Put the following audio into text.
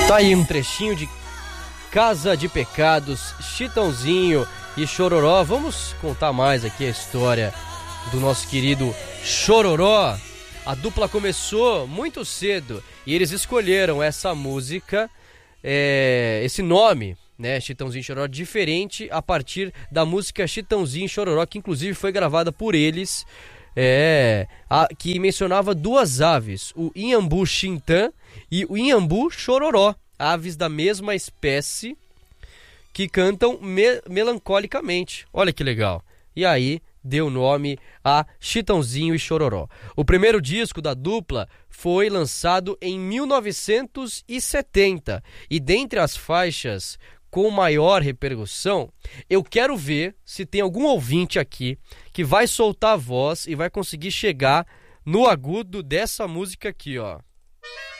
Tá aí um trechinho de Casa de Pecados, Chitãozinho e Chororó. Vamos contar mais aqui a história do nosso querido Chororó. A dupla começou muito cedo e eles escolheram essa música, esse nome, né, Chitãozinho e Chororó, diferente a partir da música Chitãozinho e Chororó, que inclusive foi gravada por eles, que mencionava duas aves, o Inhambu Xintã e o Inhambu Chororó, aves da mesma espécie que cantam melancolicamente. Olha que legal. E aí deu nome a Chitãozinho e Chororó. O primeiro disco da dupla foi lançado em 1970 e dentre as faixas com maior repercussão, eu quero ver se tem algum ouvinte aqui que vai soltar a voz e vai conseguir chegar no agudo dessa música aqui, ó.